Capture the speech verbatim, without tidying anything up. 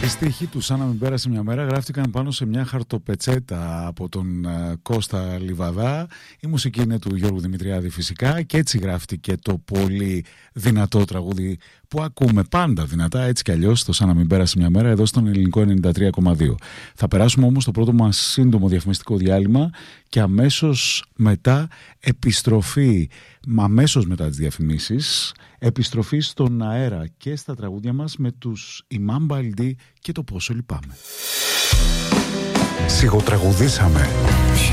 Οι στίχοι του «Σαν να μην πέρασε μια μέρα» γράφτηκαν πάνω σε μια χαρτοπετσέτα από τον uh, Κώστα Λιβαδά. Η μουσική είναι του Γιώργου Δημητριάδη φυσικά, και έτσι γράφτηκε το πολύ δυνατό τραγούδι που ακούμε πάντα δυνατά, έτσι κι αλλιώς, το «Σαν να μην πέρασε μια μέρα», εδώ στον Ελληνικό ενενήντα τρία κόμμα δύο. Θα περάσουμε όμως το πρώτο μας σύντομο διαφημιστικό διάλειμμα και αμέσως μετά επιστροφή, αμέσως μετά τις διαφημίσεις, επιστροφή στον αέρα και στα τραγούδια μας με τους Imam Baldi και το «Πόσο λυπάμαι». Σιγοτραγουδήσαμε.